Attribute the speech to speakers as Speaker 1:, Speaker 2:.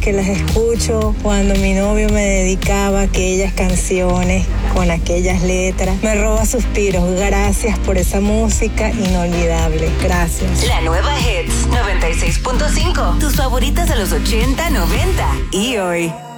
Speaker 1: que las escucho cuando mi novio me dedicaba aquellas canciones con aquellas letras. Me roba suspiros. Gracias por esa música inolvidable. Gracias.
Speaker 2: La nueva Hits 96.5. Tus favoritas de los 80, 90 y hoy.